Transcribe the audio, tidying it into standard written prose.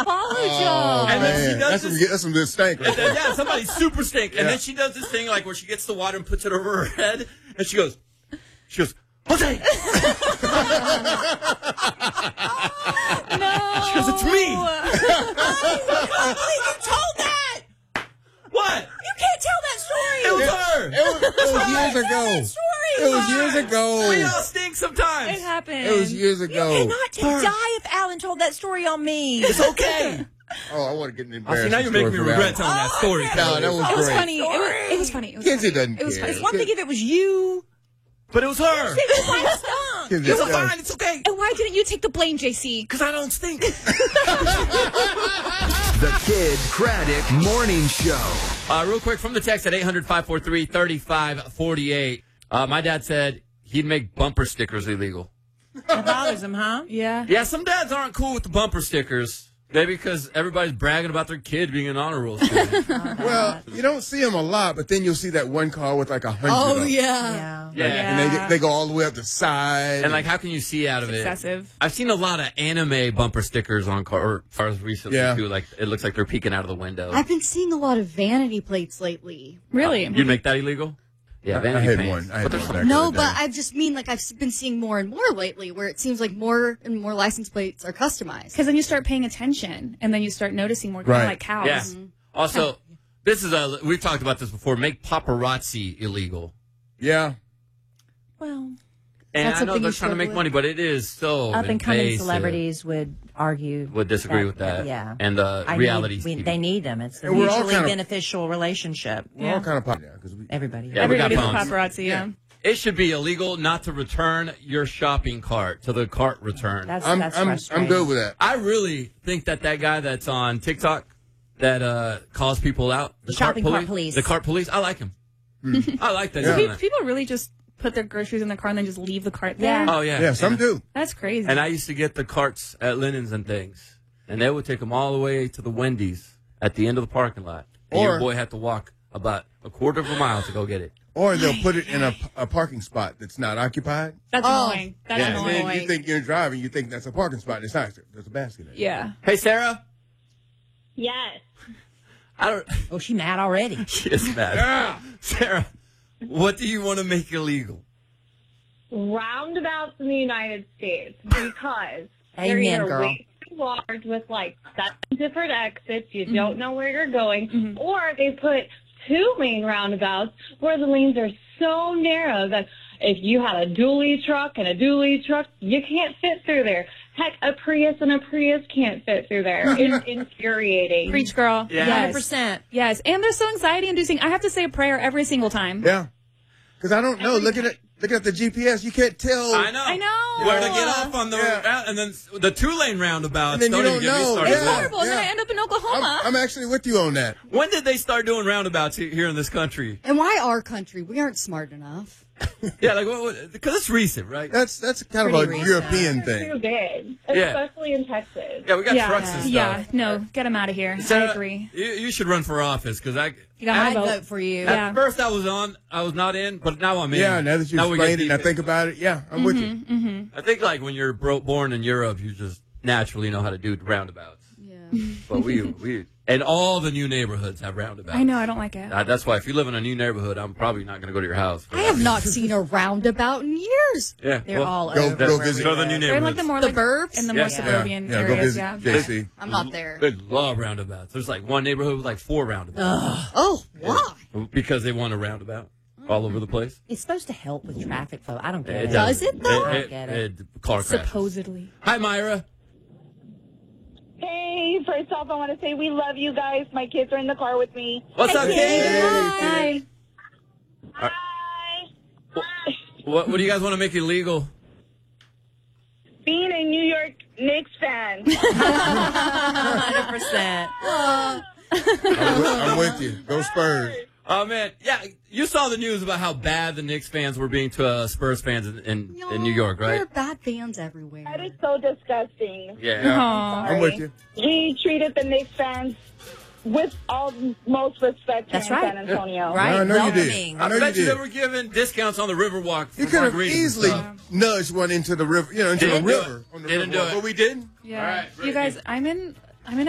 volatile. And then she does that's some good stank. Right there. yeah, somebody super stink. And then she does this thing like where she gets the water and puts it over her head, and she goes, Jose! No. She goes, it's me! You told that! What? You can't tell that story! It was her! It was years ago. It was years ago. We all stink sometimes. It happened. It was years ago. You cannot die if Alan told that story on me. It's okay. Oh, I want to get an embarrassing See, now you're making me regret telling that story. No, that was It was great. funny. It was funny. Kenzie doesn't care. It was funny. It's one thing if it was you. But it was her. It was stunk. Kenzie, It was fine. It's okay. And why didn't you take the blame, JC? Because I don't stink. The Kid Craddock Morning Show. Real quick, from the text at 800-543-3548. My dad said he'd make bumper stickers illegal. That bothers him, huh? Yeah. Yeah, some dads aren't cool with the bumper stickers. Maybe because everybody's bragging about their kid being an honor roll student. Well, you don't see them a lot, but then you'll see that one car with like 100. Oh, of them. yeah. Yeah. And they go all the way up the side. And like, how can you see out of it? Excessive. I've seen a lot of anime bumper stickers on cars recently, too. Like, it looks like they're peeking out of the window. I've been seeing a lot of vanity plates lately. Really? You'd make that illegal? Yeah, I vanity had plates. one. I had one back No, in the but day. I just mean like I've been seeing more and more lately where it seems like more and more license plates are customized. Because then you start paying attention, and then you start noticing more, kind of Right. like cows. Yeah. Also, this is we've talked about this before. Make paparazzi illegal. Yeah. Well, And That's I know something they're you trying to make struggle money, but it is so Up and coming invasive. celebrities would argue. Would disagree with that. Yeah. And reality. They need them. It's a And we're all mutually kind of- beneficial relationship. We're all kind of popular because we. Everybody. Yeah, we got everybody's a phones. paparazzi, yeah. It should be illegal not to return your shopping cart to the cart return. That's I'm frustrating. good with that. I really think that guy that's on TikTok that calls people out, The shopping cart police. the cart police, I like him. I like that. Yeah. doing that. People really just put their groceries in the car and then just leave the cart there. Oh yeah, Yeah, some do. That's crazy. And I used to get the carts at Linens and things, and they would take them all the way to the Wendy's at the end of the parking lot. And your Or- boy had to walk about a quarter of a mile to go get it. Or they'll put it in a parking spot that's not occupied. That's annoying. That's And then annoying. you think you're driving, you think that's a parking spot. It's not. There's a basket in it. Yeah. Hey, Sarah. Yes. I don't. Oh, she mad already. She is mad. Sarah, what do you want to make illegal? Roundabouts in the United States because they're Amen, either girl. way too large with like 7 different exits, you don't know where you're going, or they put 2 main roundabouts where the lanes are so narrow that if you had a dually truck and a dually truck, you can't fit through there. Heck, a Prius and a Prius can't fit through there. It's infuriating. Preach, girl. Yeah. 100%. Yes. And they're so anxiety inducing. I have to say a prayer every single time. Yeah. Because I don't know. Looking at the GPS, you can't tell. I know. Where to get off on the and then the 2-lane roundabouts. And then you don't even get me know. started It's on that. horrible. And then I end up in Oklahoma. I'm actually with you on that. When did they start doing roundabouts here in this country? And why our country? We aren't smart enough. Yeah, like because it's recent, right? That's kind of a Pretty European Too thing. big, Yeah. especially in Texas. Yeah, we got trucks and stuff. Yeah. No, get them out of here. Sarah, I agree. You should run for office because You got my I'd vote. vote for you. At Yeah. first I was not in, but now I'm in. Yeah, now that you we get explained it and I deep think about it, yeah, I'm with you. I think like when you're born in Europe, you just naturally know how to do roundabouts. Yeah. But we and all the new neighborhoods have roundabouts. I know. I don't like it. That's why if you live in a new neighborhood, I'm probably not going to go to your house. I have not seen a roundabout in years. Yeah, They're all go- over. go where visit. we Go to the new live. They're in like neighborhoods. the more The like burbs? in the Yeah. more suburban Yeah, go areas. visit Yeah. JC. I'm not there. They love roundabouts. There's like one neighborhood with like 4 roundabouts Oh, why? because they want a roundabout all over the place. It's supposed to help with traffic flow. I don't get it. Does it, though? I don't get it. Car crashes. Supposedly. Hi, Myra. Hey, first off, I want to say we love you guys. My kids are in the car with me. What's up, Kate? Hi. Hi. What do you guys want to make illegal? Being a New York Knicks fan. 100%. I'm with you. Go Spurs. Oh, man. Yeah, you saw the news about how bad the Knicks fans were being to Spurs fans in New York, There are right? bad fans everywhere. That is so disgusting. Yeah. Aw. I'm with you. We treated the Knicks fans with most respect That's here in right. San Antonio. Right? I know you did. Welcoming. I know I bet you you did. they were giving discounts on the Riverwalk for You could have margaritas and easily stuff. nudged one into the river, into Didn't the do river. it. On the Didn't river. do it. But we didn't. Yeah. All right, you guys, I'm in